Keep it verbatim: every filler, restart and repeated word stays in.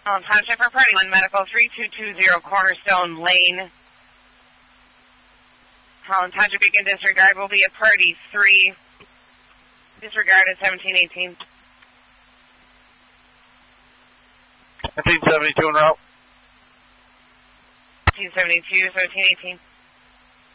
Um, Township for Party one, Medical three two two zero, Cornerstone Lane. Holland Township Beacon disregard will be at Party three. Disregard at seventeen eighteen. seventeen seventy-two en route. seventeen seventy-two, seventeen eighteen.